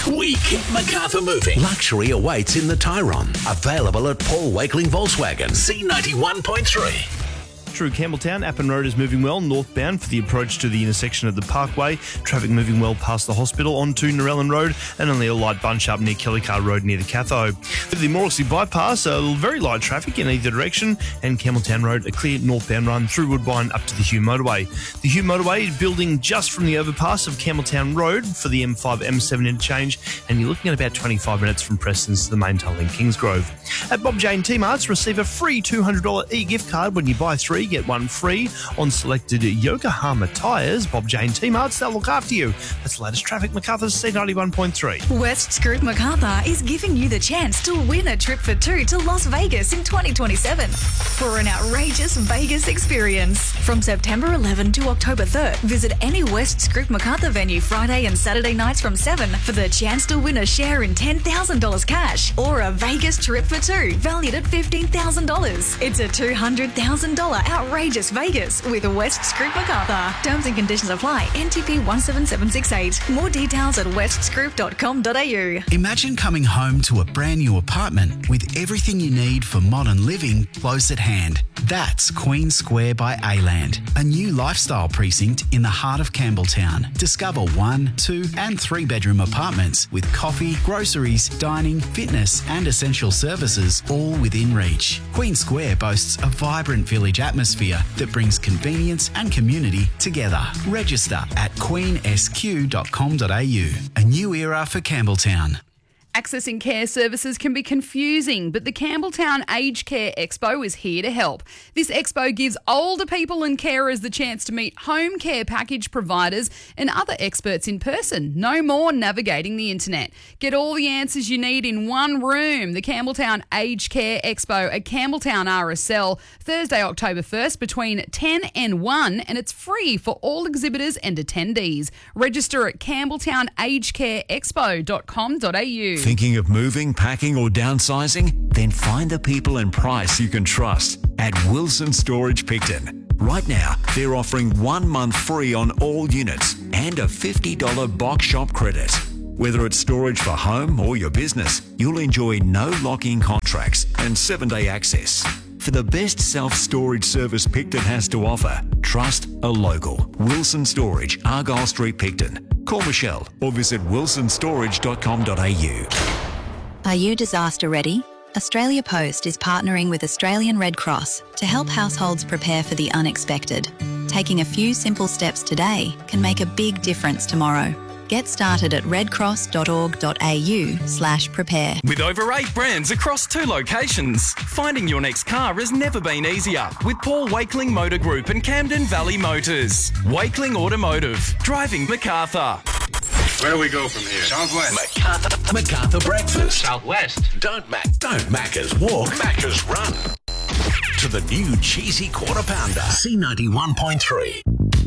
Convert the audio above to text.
We keep Macarthur moving. Luxury awaits in the Tyrone. Available at Paul Wakeling Volkswagen. C91.3. Through Campbelltown, Appin Road is moving well northbound for the approach to the intersection of the Parkway. Traffic moving well past the hospital onto Narellan Road, and only a light bunch up near Kellycar Road near the Catho. With the Morrissey bypass, very light traffic in either direction, and Campbelltown Road a clear northbound run through Woodbine up to the Hugh Motorway. The Hugh Motorway is building just from the overpass of Campbelltown Road for the M5-M7 interchange, and you're looking at about 25 minutes from Preston's to the main toll in Kingsgrove. At Bob Jane T-Marts, receive a free $200 e-gift card when you buy 3, get 1 free on selected Yokohama tyres. Bob Jane T-Marts, they'll look after you. That's the latest traffic. Macarthur's C91.3. West Scroop Macarthur is giving you the chance to win a trip for 2 to Las Vegas in 2027 for an outrageous Vegas experience. From September 11 to October 3rd, visit any West Scroop Macarthur venue Friday and Saturday nights from 7 for the chance to win a share in $10,000 cash or a Vegas trip for 2 valued at $15,000. It's a $200,000 outrageous Vegas with West Scroop Macarthur. Terms and conditions apply. NTP 17768. More details at westscroop.com.au. Imagine coming home to a brand new apartment with everything you need for modern living close at hand. That's Queen Square by A-Land, a new lifestyle precinct in the heart of Campbelltown. Discover 1, 2 and 3 bedroom apartments with coffee, groceries, dining, fitness and essential services all within reach. Queen Square boasts a vibrant village atmosphere that brings convenience and community together. Register at queensq.com.au. A new era for Campbelltown. Accessing care services can be confusing, but the Campbelltown Aged Care Expo is here to help. This expo gives older people and carers the chance to meet home care package providers and other experts in person. No more navigating the internet. Get all the answers you need in one room. The Campbelltown Aged Care Expo at Campbelltown RSL, Thursday, October 1st between 10 and 1, and it's free for all exhibitors and attendees. Register at campbelltownagedcareexpo.com.au. Thinking of moving, packing or downsizing? Then find the people and price you can trust at Wilson Storage Picton. Right now, they're offering 1 month free on all units and a $50 box shop credit. Whether it's storage for home or your business, you'll enjoy no lock-in contracts and 7-day access. For the best self-storage service Picton has to offer, trust a local. Wilson Storage, Argyle Street, Picton. Call Michelle or visit wilsonstorage.com.au. Are you disaster ready? Australia Post is partnering with Australian Red Cross to help households prepare for the unexpected. Taking a few simple steps today can make a big difference tomorrow. Get started at redcross.org.au/prepare. With over 8 brands across 2 locations, finding your next car has never been easier with Paul Wakeling Motor Group and Camden Valley Motors. Wakeling Automotive, driving Macarthur. Where do we go from here? Southwest. Macarthur breakfast. Southwest. Don't Maccas walk, Maccas run. To the new cheesy quarter pounder. C91.3.